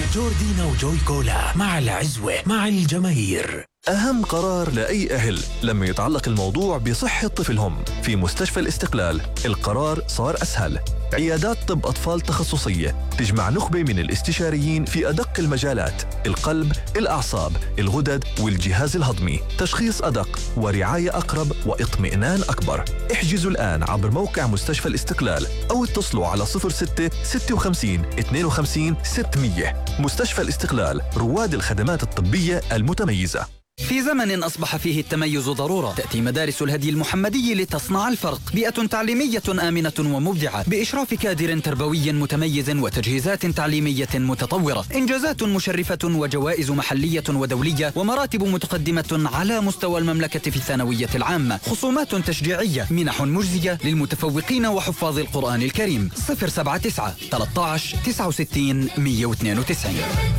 جوردينا وجوي كولا مع العزوة مع الجماهير. أهم قرار لأي أهل لما يتعلق الموضوع بصحة طفلهم. في مستشفى الاستقلال القرار صار أسهل. عيادات طب أطفال تخصصية تجمع نخبة من الاستشاريين في أدق المجالات: القلب، الأعصاب، الغدد والجهاز الهضمي. تشخيص أدق ورعاية أقرب واطمئنان أكبر. احجزوا الآن عبر موقع مستشفى الاستقلال أو اتصلوا على 06 56 52 600. مستشفى الاستقلال، رواد الخدمات الطبية المتميزة. في زمن أصبح فيه التميز ضرورة، تأتي مدارس الهدي المحمدي لتصنع الفرق. بيئة تعليمية آمنة ومبدعة بإشراف كادر تربوي متميز وتجهيزات تعليمية متطورة، إنجازات مشرفة وجوائز محلية ودولية ومراتب متقدمة على مستوى المملكة في الثانوية العامة، خصومات تشجيعية، منح مجزية للمتفوقين وحفاظ القرآن الكريم. 079 13 69 192.